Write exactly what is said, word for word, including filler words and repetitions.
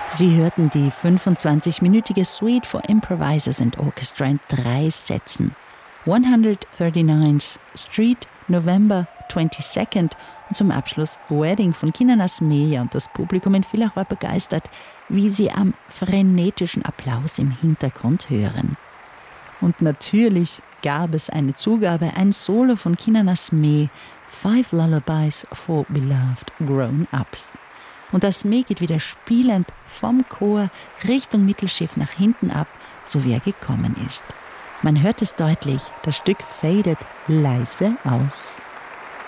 Sie hörten die fünfundzwanzigminütige Suite for Improvisers and Orchestra in drei Sätzen. hundertneunundneunzigste Street, November twenty-second und zum Abschluss Wedding von Kinan Asmeya, und das Publikum in Villach war begeistert, wie sie am frenetischen Applaus im Hintergrund hören. Und natürlich gab es eine Zugabe, ein Solo von Kinan Asmeh, Five Lullabies for Beloved Grown-Ups. Und Asmeh geht wieder spielend vom Chor Richtung Mittelschiff nach hinten ab, so wie er gekommen ist. Man hört es deutlich, das Stück fadet leise aus.